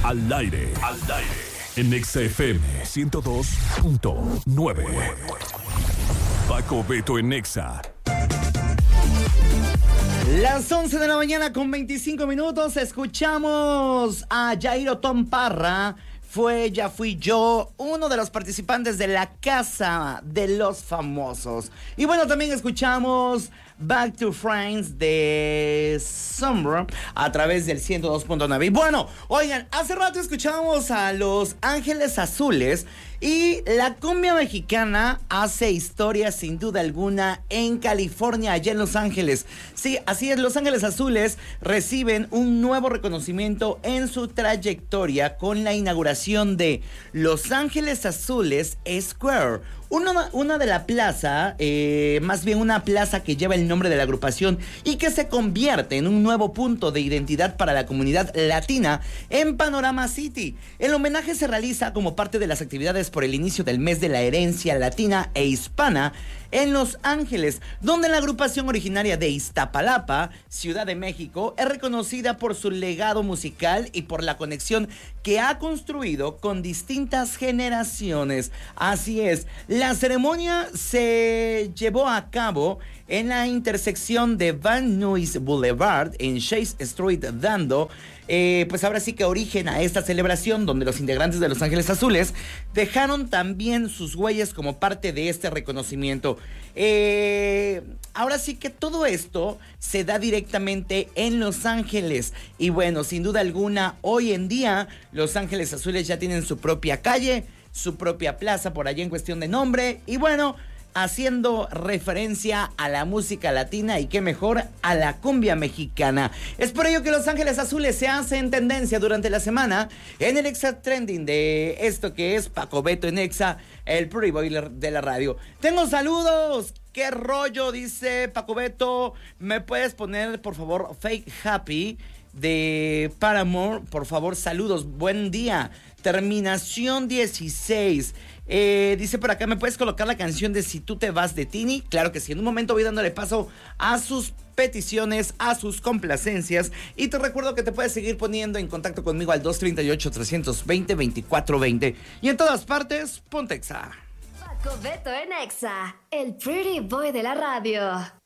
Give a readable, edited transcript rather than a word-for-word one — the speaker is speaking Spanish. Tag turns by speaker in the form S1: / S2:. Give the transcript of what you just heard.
S1: Al aire. En Exa FM 102.9. Paco Beto en Exa.
S2: Las 11 de la mañana con 25 minutos. Escuchamos a Jairo Tom Parra. Ya fui yo, uno de los participantes de la Casa de los Famosos. Y bueno, también escuchamos Back to Friends de Summer a través del 102.9. Y bueno, oigan, hace rato escuchábamos a Los Ángeles Azules. Y la cumbia mexicana hace historia sin duda alguna en California, allá en Los Ángeles. Sí, así es, Los Ángeles Azules reciben un nuevo reconocimiento en su trayectoria con la inauguración de Los Ángeles Azules Square. Una de la plaza, más bien una plaza que lleva el nombre de la agrupación y que se convierte en un nuevo punto de identidad para la comunidad latina en Panorama City. El homenaje se realiza como parte de las actividades por el inicio del mes de la herencia latina e hispana en Los Ángeles, donde la agrupación originaria de Iztapalapa, Ciudad de México, es reconocida por su legado musical y por la conexión que ha construido con distintas generaciones. Así es, la ceremonia se llevó a cabo en la intersección de Van Nuys Boulevard en Chase Street, dando pues ahora sí que origen a esta celebración, donde los integrantes de Los Ángeles Azules dejaron también sus huellas como parte de este reconocimiento. Ahora sí que todo esto se da directamente en Los Ángeles. Y bueno, sin duda alguna, hoy en día Los Ángeles Azules ya tienen su propia calle, su propia plaza por allá en cuestión de nombre. Y bueno, haciendo referencia a la música latina y qué mejor, a la cumbia mexicana. Es por ello que Los Ángeles Azules se hacen tendencia durante la semana en el Exa Trending de esto que es Paco Beto en Exa, el Pretty Boy de la radio. Tengo saludos. ¿Qué rollo? Dice Paco Beto. ¿Me puedes poner, por favor, Fake Happy de Paramore? Por favor, saludos. Buen día. Terminación 16. Dice por acá, ¿me puedes colocar la canción de Si tú te vas de Tini? Claro que sí, en un momento voy dándole paso a sus peticiones, a sus complacencias. Y te recuerdo que te puedes seguir poniendo en contacto conmigo al 238-320-2420. Y en todas partes, ponte Exa.
S3: Paco Beto en Exa, el Pretty Boy de la radio.